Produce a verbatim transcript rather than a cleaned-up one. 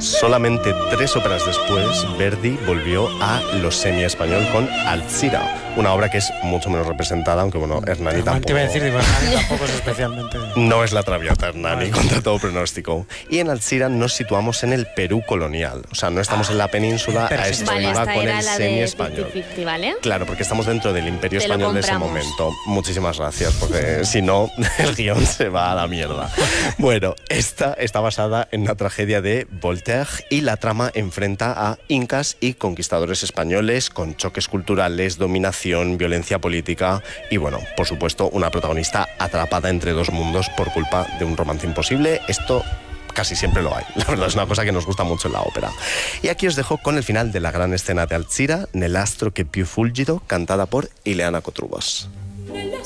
Solamente tres óperas después, Verdi volvió a lo semi-español con Alzira, una obra que es mucho menos representada, aunque bueno, Hernani Pero tampoco... Te iba a decir, digo, Hernani tampoco es especialmente... No es la Traviata Hernani, Vale. contra todo pronóstico. Y en Alzira nos situamos en el Perú colonial, o sea, no estamos en la península, Pero a sí. esto Vale, iba esta con era el la de semi-español. cincuenta cincuenta, ¿vale? Claro, porque estamos dentro del Imperio Te lo Español de ese compramos. momento. Muchísimas gracias, porque si no, el guión se va a la mierda. Bueno, esta está basada en una tragedia de Voltaire y la trama enfrenta a incas y conquistadores españoles con choques culturales, dominación, violencia política y, bueno, por supuesto, una protagonista atrapada entre dos mundos por culpa de un romance imposible. Esto casi siempre lo hay. La verdad es una cosa que nos gusta mucho en la ópera. Y aquí os dejo con el final de la gran escena de Alzira, Nell'astro che più fulgido, cantada por Ileana Kotrubos.